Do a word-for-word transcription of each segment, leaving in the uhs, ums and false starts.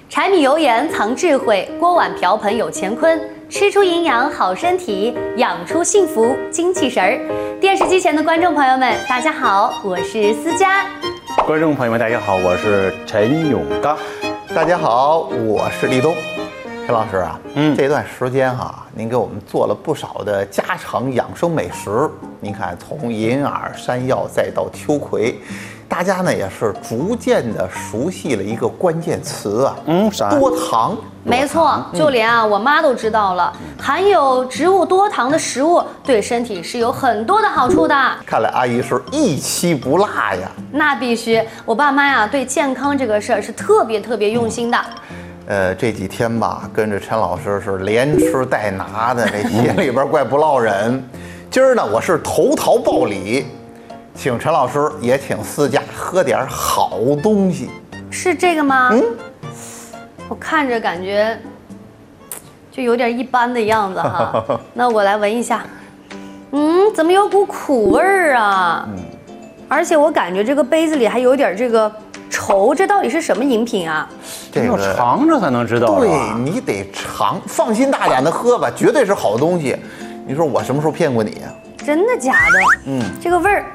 柴米油盐藏智慧，锅碗瓢盆有乾坤。吃出营养好身体，养出幸福精气神儿。电视机前的观众朋友们，大家好，我是思佳。 观众朋友们，大家好，我是陈永刚。 大家好，我是立冬。陈老师啊， 嗯， 这段时间哈、啊，您给我们做了不少的家常养生美食。您看，从银耳、山药再到秋葵，大家呢也是逐渐的熟悉了一个关键词啊， 嗯，啥？ 多糖。 没错，就连啊我妈都知道了，含有植物多糖的食物对身体是有很多的好处的。 看来阿姨是一期不落呀。 那必须，我爸妈呀对健康这个事儿是特别特别用心的。 呃，这几天吧，跟着陈老师是连吃带拿的，这心里边怪不落忍。今儿呢，我是投桃报李，请陈老师也请思佳喝点好东西。 是这个吗？ 嗯， 我看着感觉就有点一般的样子哈。那我来闻一下，嗯，怎么有股苦味儿啊？嗯，而且我感觉这个杯子里还有点这个稠，这到底是什么饮品啊？ 这个要尝着才能知道。 对，你得尝，放心大胆的喝吧，绝对是好东西。你说我什么时候骗过你呀、啊？ 真的假的？ 嗯， 这个味儿，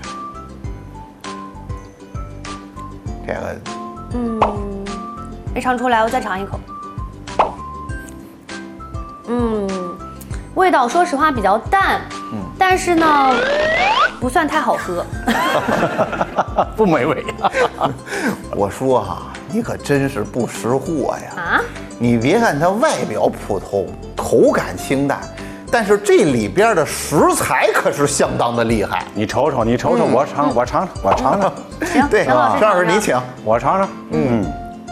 这个， 嗯，没尝出来，我再尝一口。嗯，味道说实话比较淡，嗯，但是呢，不算太好喝。 不美味。 我说哈、啊，你可真是不识货呀！ 啊， 你别看它外表普通，口感清淡，但是这里边的食材可是相当的厉害。 你瞅瞅，你瞅瞅，嗯、我尝，我尝尝，我尝尝。 行， 对， 陈老师， 张老师你请， 我尝尝。嗯。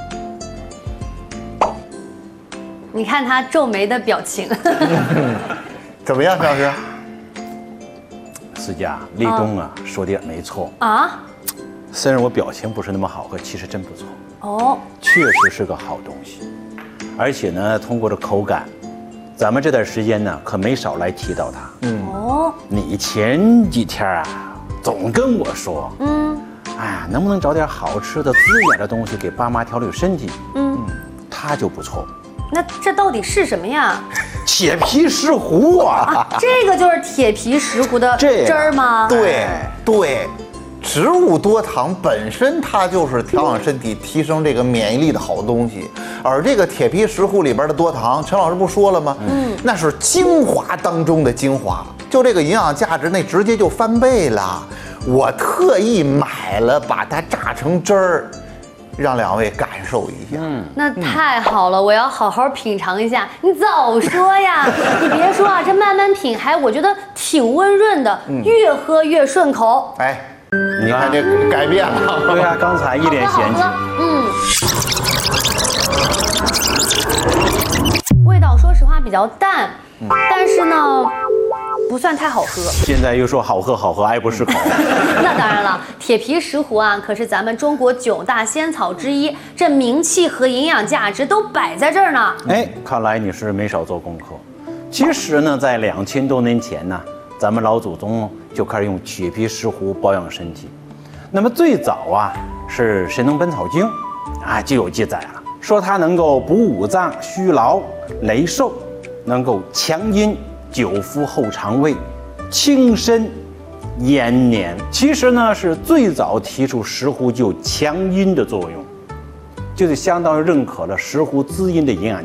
你看他皱眉的表情。 怎么样，陈老师？ 思佳，立冬啊，说的也没错啊。 虽然我表情不是那么好，可其实真不错。 哦， 确实是个好东西，而且呢，通过这口感，咱们这段时间呢，可没少来提到它。 嗯， 哦， 你前几天啊，总跟我说， 嗯， 哎呀，能不能找点好吃的、滋养的东西给爸妈调理身体？嗯，它就不错。 那这到底是什么呀？ 铁皮石斛啊！ 啊，这个就是铁皮石斛的汁儿吗？ 对对，植物多糖本身它就是调养身体、提升这个免疫力的好东西，而这个铁皮石斛里边的多糖，陈老师不说了吗？嗯，那是精华当中的精华，就这个营养价值那直接就翻倍了。我特意买了，把它榨成汁儿。让两位感受一下， 嗯，那太好了，我要好好品尝一下。你早说呀！你别说啊，这慢慢品还我觉得挺温润的，嗯、越喝越顺口。 哎，你看这改变了。 对呀、啊，刚才一脸嫌弃。 嗯，味道说实话比较淡，嗯、但是呢。不算太好喝， 现在又说好喝好喝，爱不释口。 那当然了，铁皮石斛啊，可是咱们中国九大仙草之一，这名气和营养价值都摆在这儿呢。 哎，看来你是没少做功课。其实呢，在两千多年前呢，咱们老祖宗就开始用铁皮石斛保养身体。那么最早啊，是《神农本草经》啊就有记载了，说它能够补五脏、虚劳、羸瘦，能够强阴。久服后肠胃，轻身延年。其实呢，是最早提出石斛具有强阴的作用，就是相当于认可了石斛滋阴的营养